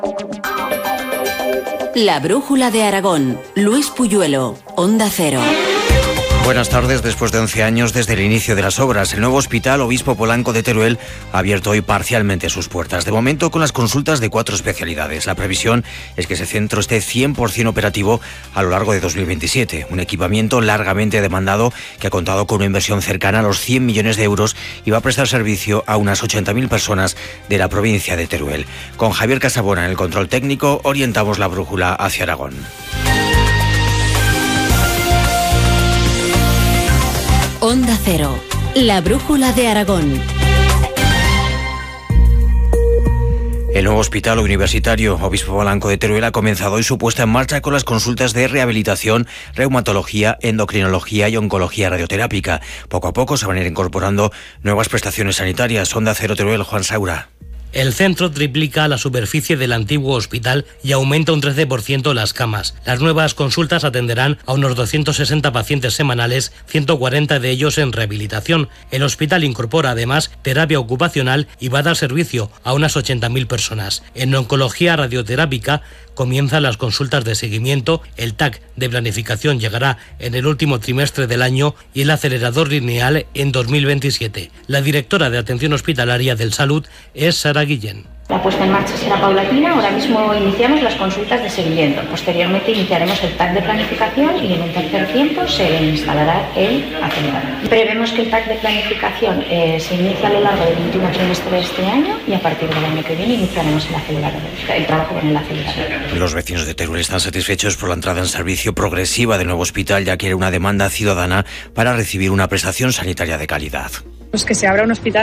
La brújula de Aragón. Luis Puyuelo, Onda Cero. Buenas tardes. Después de 11 años desde el inicio de las obras, el nuevo Hospital Obispo Polanco de Teruel ha abierto hoy parcialmente sus puertas. De momento, con las consultas de 4 especialidades. La previsión es que ese centro esté 100% operativo a lo largo de 2027. Un equipamiento largamente demandado que ha contado con una inversión cercana a los 100 millones de euros y va a prestar servicio a unas 80.000 personas de la provincia de Teruel. Con Javier Casabona en el control técnico, orientamos la brújula hacia Aragón. Onda Cero, la brújula de Aragón. El nuevo Hospital Universitario Obispo Polanco de Teruel ha comenzado hoy su puesta en marcha con las consultas de rehabilitación, reumatología, endocrinología y oncología radioterápica. Poco a poco se van a ir incorporando nuevas prestaciones sanitarias. Onda Cero Teruel, Juan Saura. El centro triplica la superficie del antiguo hospital y aumenta un 13% las camas. Las nuevas consultas atenderán a unos 260 pacientes semanales, 140 de ellos en rehabilitación. El hospital incorpora además terapia ocupacional y va a dar servicio a unas 80.000 personas. En oncología radioterápica comienzan las consultas de seguimiento, el TAC de planificación llegará en el último trimestre del año y el acelerador lineal en 2027. La directora de Atención Hospitalaria del Salud es Sara Guillén. La puesta en marcha será paulatina. Ahora mismo iniciamos las consultas de seguimiento. Posteriormente iniciaremos el TAC de planificación y en un tercer tiempo se instalará el acelerador. Prevemos que el TAC de planificación se inicia a lo largo del último trimestre de este año y a partir del año que viene iniciaremos el trabajo con el acelerador. Los vecinos de Teruel están satisfechos por la entrada en servicio progresiva del nuevo hospital, ya que era una demanda ciudadana para recibir una prestación sanitaria de calidad. Pues que se abra un hospital